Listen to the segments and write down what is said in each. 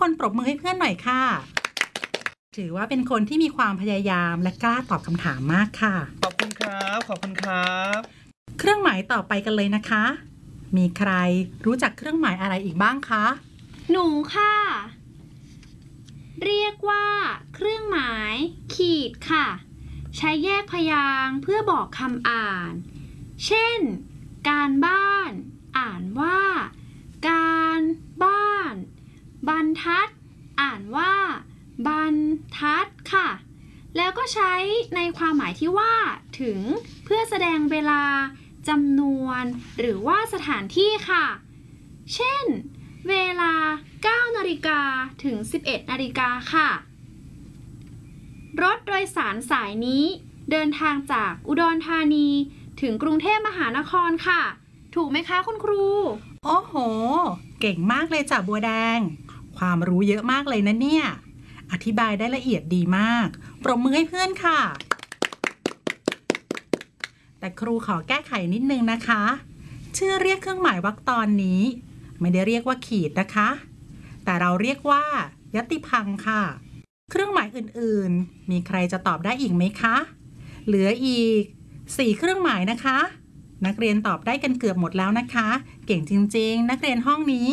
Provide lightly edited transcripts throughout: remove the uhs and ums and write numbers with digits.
คนปรบมือให้เพื่อนหน่อยค่ะถือว่าเป็นคนที่มีความพยายามและกล้าตอบคำถามมากค่ะขอบคุณครับขอบคุณครับเครื่องหมายต่อไปกันเลยนะคะมีใครรู้จักเครื่องหมายอะไรอีกบ้างคะหนูค่ะเรียกว่าเครื่องหมายขีดค่ะใช้แยกพยางค์เพื่อบอกคำอ่านเช่นการบ้านอ่านว่าการบ้านบรรทัดอ่านว่าบรรทัดค่ะแล้วก็ใช้ในความหมายที่ว่าถึงเพื่อแสดงเวลาจำนวนหรือว่าสถานที่ค่ะเช่นเวลา 9 นาฬิกาถึง 11 นาฬิกาค่ะรถโดยสารสายนี้เดินทางจากอุดรธานีถึงกรุงเทพมหานครค่ะถูกไหมคะคุณครูโอ้โหเก่งมากเลยจ้ะบัวแดงความรู้เยอะมากเลยนะเนี่ยอธิบายได้ละเอียดดีมากปรบมือให้เพื่อนค่ะแต่ครูขอแก้ไขนิดนึงนะคะชื่อเรียกเครื่องหมายวรรคตอนนี้ไม่ได้เรียกว่าขีดนะคะแต่เราเรียกว่ายติพังค์ค่ะเครื่องหมายอื่นๆมีใครจะตอบได้อีกไหมคะเหลืออีก4เครื่องหมายนะคะนักเรียนตอบได้กันเกือบหมดแล้วนะคะเก่งจริงๆนักเรียนห้องนี้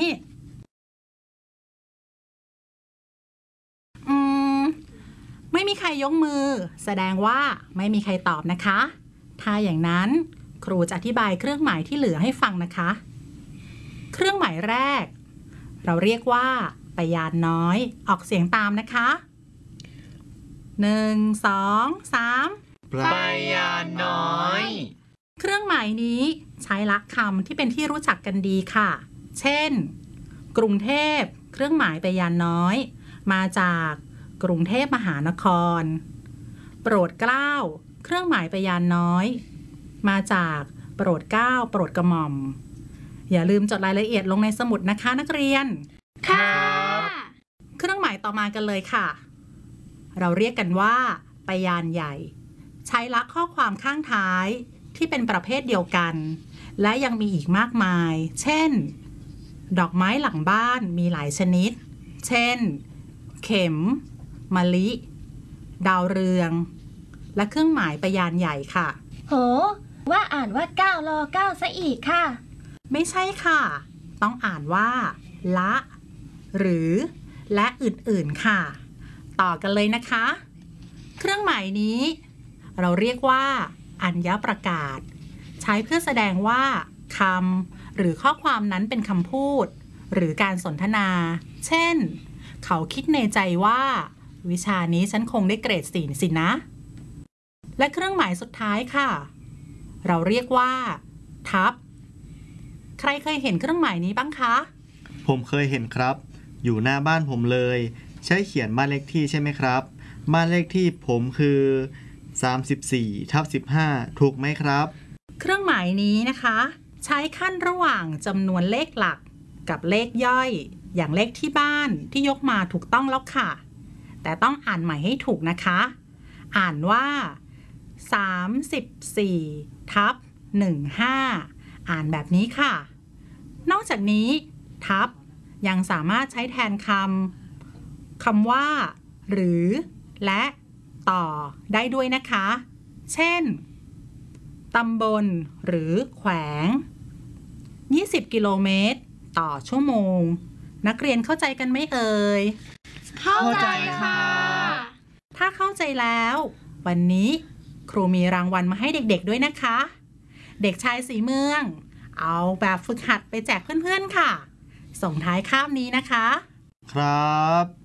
ไม่มีใครยกมือแสดงว่าไม่มีใครตอบนะคะถ้าอย่างนั้นครูจะอธิบายเครื่องหมายที่เหลือให้ฟังนะคะเครื่องหมายแรกเราเรียกว่าปยานน้อยออกเสียงตามนะคะ1 2 3 ปยานน้อยเครื่องหมายนี้ใช้ลักคำที่เป็นที่รู้จักกันดีค่ะเช่นกรุงเทพเครื่องหมายปยานน้อยมาจากกรุงเทพมหานครโปรดเกล้าเครื่องหมายปยานน้อยมาจากโปรดเกล้าโปรดกระหม่อมอย่าลืมจดรายละเอียดลงในสมุดนะคะนักเรียนค่ะเครื่องหมายต่อมากันเลยค่ะเราเรียกกันว่าปยานใหญ่ใช้ลักข้อความข้างท้ายที่เป็นประเภทเดียวกันและยังมีอีกมากมายเช่นดอกไม้หลังบ้านมีหลายชนิดเช่นเข็มมะลิดาวเรืองและเครื่องหมายปยานใหญ่ค่ะโหว่าอ่านว่า9 รอ 9ซะอีกค่ะไม่ใช่ค่ะต้องอ่านว่าละหรือและอื่นๆค่ะต่อกันเลยนะคะเครื่องหมายนี้เราเรียกว่าอัญญประกาศใช้เพื่อแสดงว่าคำหรือข้อความนั้นเป็นคำพูดหรือการสนทนาเช่นเขาคิดในใจว่าวิชานี้ฉันคงได้เกรด4สินะและเครื่องหมายสุดท้ายค่ะเราเรียกว่าทับใครเคยเห็นเครื่องหมายนี้บ้างคะผมเคยเห็นครับอยู่หน้าบ้านผมเลยใช้เขียนบ้านเลขที่ใช่ไหมครับบ้านเลขที่ผมคือ34/15ถูกไหมครับเครื่องหมายนี้นะคะใช้ขั้นระหว่างจำนวนเลขหลักกับเลขย่อยอย่างเลขที่บ้านที่ยกมาถูกต้องแล้วค่ะแต่ต้องอ่านใหม่ให้ถูกนะคะอ่านว่า34/15อ่านแบบนี้ค่ะนอกจากนี้ทับยังสามารถใช้แทนคำว่าหรือและต่อได้ด้วยนะคะเช่นตำบลหรือแขวง20 กิโลเมตรต่อชั่วโมงนักเรียนเข้าใจกันไหมเอ่ยเข้าใจค่ะถ้าเข้าใจแล้ววันนี้ครูมีรางวัลมาให้เด็กๆด้วยนะคะเด็กชายสีเมืองเอาแบบฝึกหัดไปแจกเพื่อนๆค่ะส่งท้ายคาบนี้นะคะครับ